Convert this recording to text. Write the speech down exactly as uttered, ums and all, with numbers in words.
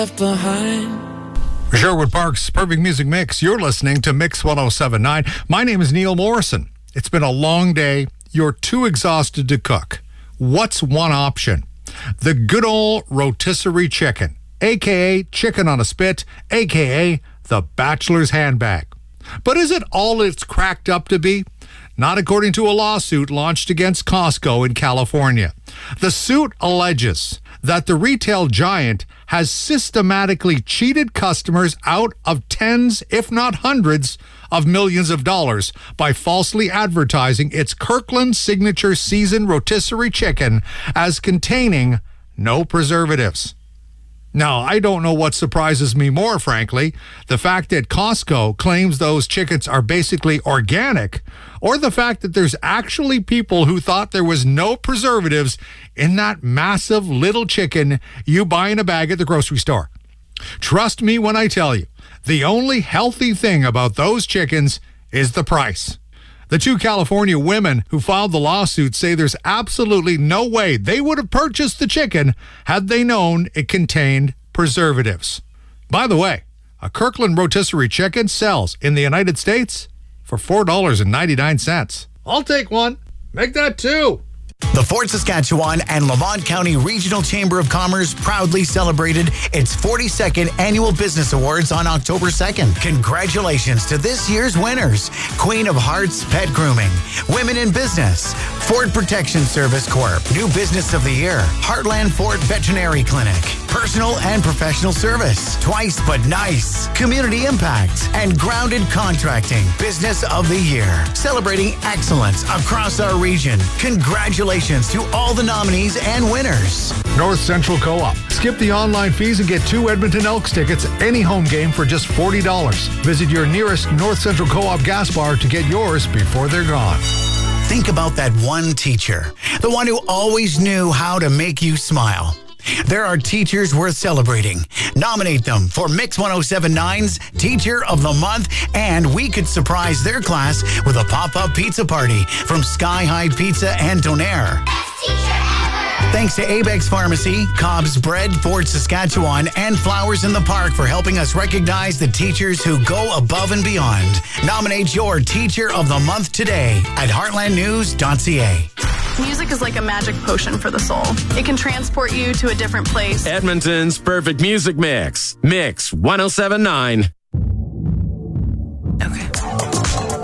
Left behind. Sherwood Park's Perfect Music Mix. You're listening to Mix one oh seven point nine. My name is Neil Morrison. It's been a long day. You're too exhausted to cook. What's one option? The good old rotisserie chicken, a k a chicken on a spit, a k a the bachelor's handbag. But is it all it's cracked up to be? Not according to a lawsuit launched against Costco in California. The suit alleges that the retail giant has systematically cheated customers out of tens, if not hundreds, of millions of dollars by falsely advertising its Kirkland Signature Seasoned Rotisserie Chicken as containing no preservatives. Now, I don't know what surprises me more, frankly, the fact that Costco claims those chickens are basically organic, or the fact that there's actually people who thought there was no preservatives in that massive little chicken you buy in a bag at the grocery store. Trust me when I tell you, the only healthy thing about those chickens is the price. The two California women who filed the lawsuit say there's absolutely no way they would have purchased the chicken had they known it contained preservatives. By the way, a Kirkland rotisserie chicken sells in the United States for four dollars and ninety-nine cents. I'll take one. Make that two. The Fort Saskatchewan and Lamont County Regional Chamber of Commerce proudly celebrated its forty-second Annual Business Awards on October second. Congratulations to this year's winners: Queen of Hearts Pet Grooming, Women in Business, Fort Protection Service Corp, New Business of the Year, Heartland Fort Veterinary Clinic, Personal and Professional Service, Twice But Nice, Community Impact, and Grounded Contracting Business of the Year. Celebrating excellence across our region. Congratulations to all the nominees and winners. North Central Co-op. Skip the online fees and get two Edmonton Elks tickets any home game for just forty dollars. Visit your nearest North Central Co-op gas bar to get yours before they're gone. Think about that one teacher, the one who always knew how to make you smile. There are teachers worth celebrating. Nominate them for Mix one oh seven point nine's Teacher of the Month, and we could surprise their class with a pop-up pizza party from Sky High Pizza and Donaire. Best teacher ever! Thanks to Abex Pharmacy, Cobb's Bread, Fort Saskatchewan, and Flowers in the Park for helping us recognize the teachers who go above and beyond. Nominate your Teacher of the Month today at heartland news dot c a. Music is like a magic potion for the soul. It can transport you to a different place. Edmonton's Perfect Music Mix. Mix one oh seven point nine. Okay.